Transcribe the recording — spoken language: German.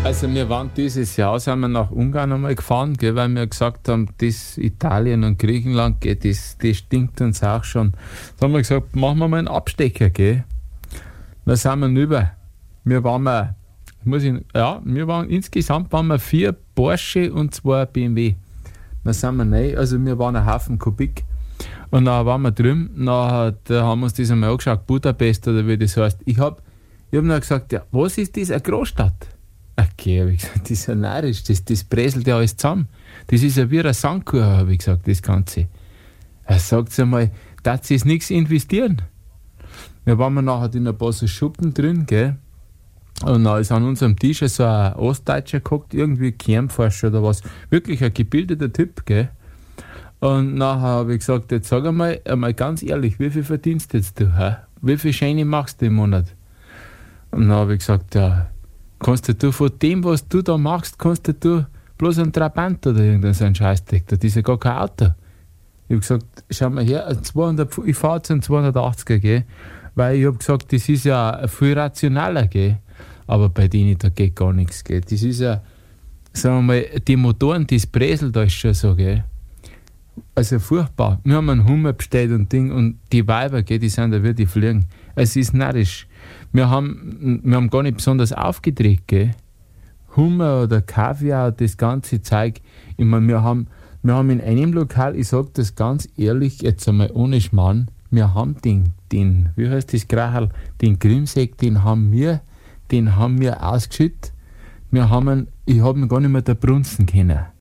Also wir waren dieses Jahr, sind wir nach Ungarn einmal gefahren, gell, weil wir gesagt haben, das Italien und Griechenland, gell, das stinkt uns auch schon. Da haben wir gesagt, machen wir mal einen Abstecher, gell. Da sind wir rüber. Wir waren insgesamt waren wir 4 Porsche und 2 BMW. Da sind wir rein, also wir waren ein Haufen Kubik. Und dann waren wir drüben, da haben wir uns das einmal angeschaut, Budapest oder wie das heißt. Ich hab dann gesagt, ja, was ist das, eine Großstadt? Okay, habe ich gesagt, das ist ja narrisch, das präselt ja alles zusammen. Das ist ja wie eine Sandkuh, habe ich gesagt, das Ganze. Er sagt einmal, darf sie nichts investieren? Wir waren nachher in ein paar so Schuppen drin, gell? Und dann ist an unserem Tisch so ein Ostdeutscher gehockt, irgendwie Kernforscher oder was. Wirklich ein gebildeter Typ, gell? Und nachher habe ich gesagt, jetzt sag einmal ganz ehrlich, wie viel verdienst jetzt du? Hä? Wie viel Scheine machst du im Monat? Und dann habe ich gesagt, ja, kannst du von dem, was du da machst, kannst du bloß einen Trabant oder irgendeinen so einen Scheißdreck, das ist ja gar kein Auto. Ich habe gesagt, schau mal her, ich fahre jetzt einen 280er, gell? Weil ich habe gesagt, das ist ja viel rationaler, gell? Aber bei denen, da geht gar nichts, gell? Das ist ja, sagen wir mal, die Motoren, das Bresel, da ist schon so, gell? Also furchtbar. Wir haben einen Hummer bestellt und Ding und die Weiber, gell, die sind da wie die fliegen. Es ist narrisch. Wir haben gar nicht besonders aufgedreht, gell? Hummer oder Kaviar, das ganze Zeug. Ich meine, wir haben in einem Lokal, ich sage das ganz ehrlich, jetzt einmal ohne Schmarrn, wir haben den wie heißt das Gracherl, den Grimsek, den haben wir ausgeschüttet. Ich habe ihn gar nicht mehr da brunzen können.